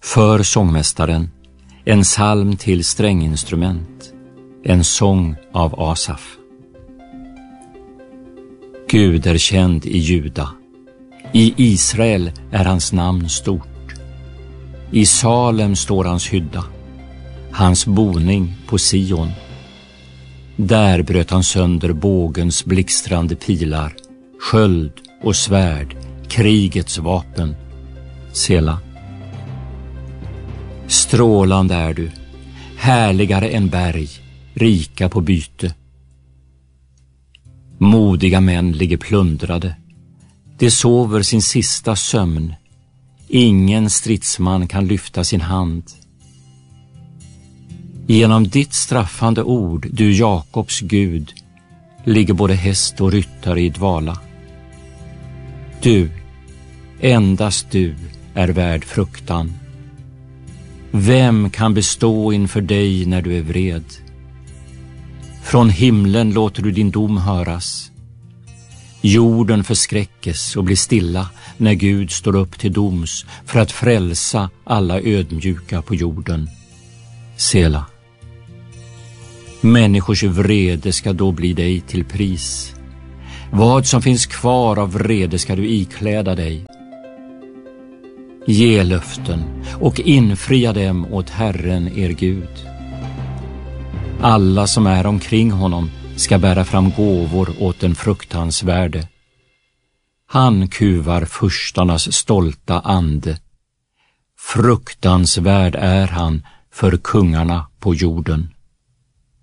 För sångmästaren, en psalm till stränginstrument, en sång av Asaf. Gud är känd i Juda, i Israel är hans namn stort. I Salem står hans hydda, hans boning på Sion. Där bröt han sönder bågens blixtrande pilar, sköld och svärd, krigets vapen. Sela. Strålande är du, härligare än berg, rika på byte. Modiga män ligger plundrade, de sover sin sista sömn. Ingen stridsman kan lyfta sin hand. Genom ditt straffande ord, du Jakobs Gud, ligger både häst och ryttare i dvala. Du, endast du, är värd fruktan. Vem kan bestå inför dig när du är vred? Från himlen låter du din dom höras. Jorden förskräckes och blir stilla när Gud står upp till doms för att frälsa alla ödmjuka på jorden. Sela. Människors vrede ska då bli dig till pris. Vad som finns kvar av vrede ska du ikläda dig. Ge löften och infria dem åt Herren er Gud. Alla som är omkring honom ska bära fram gåvor åt den fruktansvärde. Han kuvar furstarnas stolta ande. Fruktansvärd är han för kungarna på jorden.